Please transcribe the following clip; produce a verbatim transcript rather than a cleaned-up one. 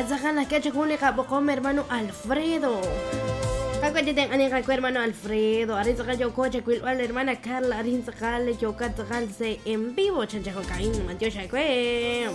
Azajan que chakuli kapo mi hermano Alfredo. Kakwete ten ani kakwe hermano Alfredo. Arin saka yo coche kwil la hermana Carla. Arin saka le yo katakal se en vivo chancha kokain. Mantio shakwe.